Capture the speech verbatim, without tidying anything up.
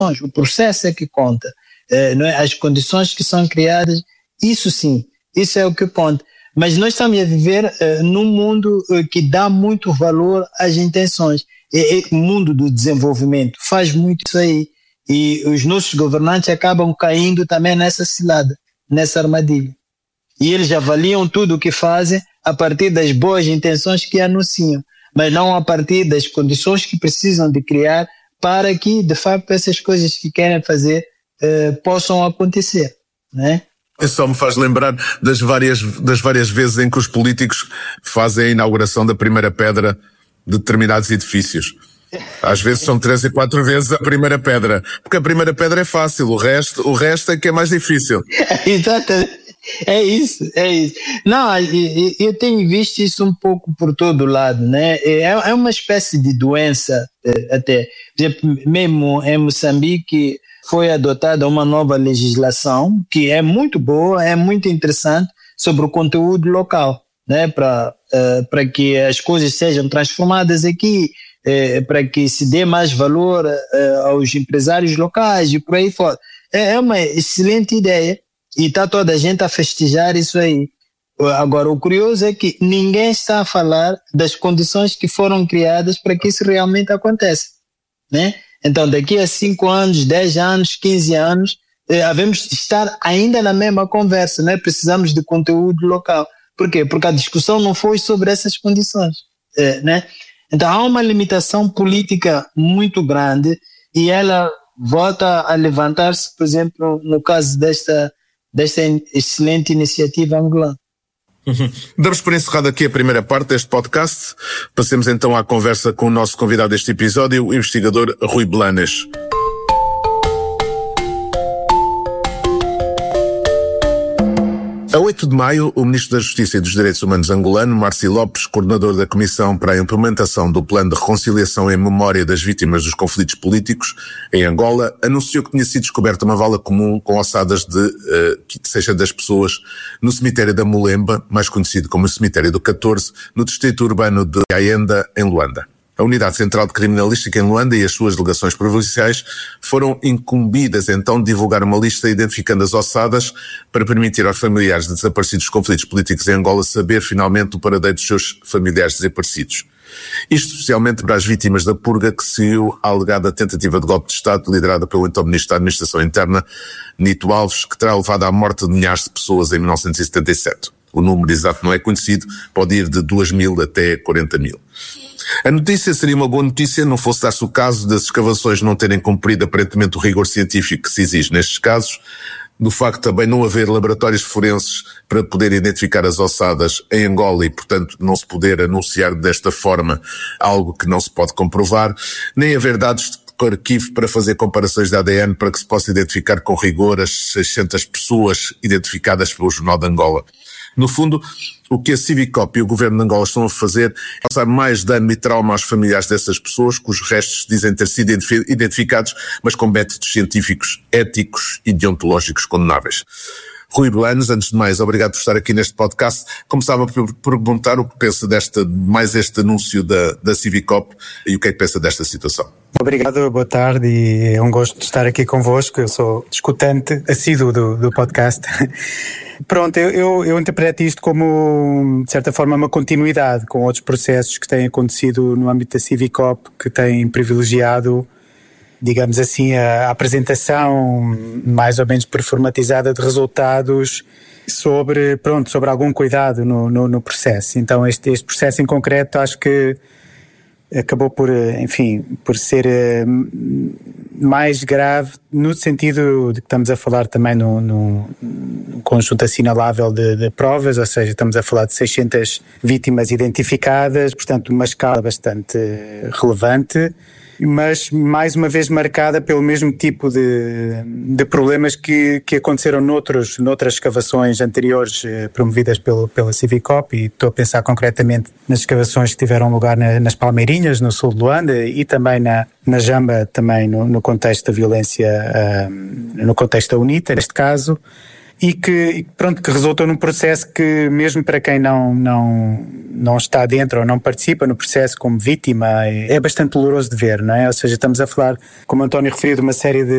o processo é que conta, uh, não é? As condições que são criadas, isso sim, isso é o que conta. Mas nós estamos a viver uh, num mundo uh, que dá muito valor às intenções. E, e, o mundo do desenvolvimento faz muito isso aí. E os nossos governantes acabam caindo também nessa cilada, nessa armadilha. E eles avaliam tudo o que fazem a partir das boas intenções que anunciam, mas não a partir das condições que precisam de criar para que, de fato, essas coisas que querem fazer eh, possam acontecer, né? Isso só me faz lembrar das várias, das várias vezes em que os políticos fazem a inauguração da primeira pedra de determinados edifícios. Às vezes são três e quatro vezes a primeira pedra, porque a primeira pedra é fácil, o resto, o resto é que é mais difícil. Exatamente. É isso, é isso. Não, eu tenho visto isso um pouco por todo lado, né? É uma espécie de doença até. Por exemplo, mesmo em Moçambique foi adotada uma nova legislação que é muito boa, é muito interessante sobre o conteúdo local, né? Para para que as coisas sejam transformadas aqui, para que se dê mais valor aos empresários locais e por aí fora. É uma excelente ideia. E está toda a gente a festejar isso aí. Agora, o curioso é que ninguém está a falar das condições que foram criadas para que isso realmente aconteça, né? Então, daqui a cinco anos, dez anos, quinze anos, eh, havemos de estar ainda na mesma conversa, né? Precisamos de conteúdo local. Por quê? Porque a discussão não foi sobre essas condições, eh, né? Então, há uma limitação política muito grande e ela volta a levantar-se, por exemplo, no caso desta desta excelente iniciativa angolana. Uhum. Damos por encerrado aqui a primeira parte deste podcast. Passemos então à conversa com o nosso convidado deste episódio, o investigador Rui Blanes. A oito de maio, o Ministro da Justiça e dos Direitos Humanos angolano, Márcio Lopes, coordenador da Comissão para a Implementação do Plano de Reconciliação em Memória das Vítimas dos Conflitos Políticos em Angola, anunciou que tinha sido descoberta uma vala comum com ossadas de uh, seiscentas pessoas no cemitério da Mulemba, mais conhecido como o Cemitério do catorze, no distrito urbano de Ayenda, em Luanda. A Unidade Central de Criminalística em Luanda e as suas delegações provinciais foram incumbidas então de divulgar uma lista identificando as ossadas para permitir aos familiares de desaparecidos dos conflitos políticos em Angola saber finalmente o paradeiro dos seus familiares desaparecidos. Isto especialmente para as vítimas da purga que seguiu a alegada tentativa de golpe de Estado liderada pelo então Ministro da Administração Interna, Nito Alves, que terá levado à morte de milhares de pessoas em mil novecentos e setenta e sete. O número exato não é conhecido, pode ir de duas mil até quarenta mil. A notícia seria uma boa notícia não fosse dar-se o caso das escavações não terem cumprido aparentemente o rigor científico que se exige nestes casos, do facto de também não haver laboratórios forenses para poder identificar as ossadas em Angola e, portanto, não se poder anunciar desta forma algo que não se pode comprovar, nem haver dados de arquivo para fazer comparações de A D N para que se possa identificar com rigor as seiscentas pessoas identificadas pelo Jornal de Angola. No fundo, o que a Civicop e o Governo de Angola estão a fazer é causar mais dano e trauma aos familiares dessas pessoas, cujos restos dizem ter sido identificados, mas com métodos científicos, éticos e deontológicos condenáveis. Rui Blanes, antes de mais, obrigado por estar aqui neste podcast. Começava por perguntar o que pensa desta, mais este anúncio da, da Civicop e o que é que pensa desta situação. Obrigado, boa tarde e é um gosto de estar aqui convosco. Eu sou escutante assíduo do, do podcast. Pronto, eu, eu, eu interpreto isto como, de certa forma, uma continuidade com outros processos que têm acontecido no âmbito da Civicop, que têm privilegiado, digamos assim, a, a apresentação mais ou menos performatizada de resultados sobre, pronto, sobre algum cuidado no, no, no processo. Então este, este processo em concreto acho que acabou por, enfim, por ser mais grave no sentido de que estamos a falar também no, no, no conjunto assinalável de, de provas, ou seja, estamos a falar de seiscentas vítimas identificadas, portanto uma escala bastante relevante, mas mais uma vez marcada pelo mesmo tipo de, de problemas que, que aconteceram noutros, noutras escavações anteriores eh, promovidas pelo, pela Civicop, e estou a pensar concretamente nas escavações que tiveram lugar na, nas Palmeirinhas, no sul de Luanda, e também na, na Jamba, também no, no contexto da violência, uh, no contexto da UNITA, neste caso. e que, pronto, que resultam num processo que, mesmo para quem não, não, não está dentro ou não participa no processo como vítima, é bastante doloroso de ver, não é? Ou seja, estamos a falar, como o António referiu, de uma série de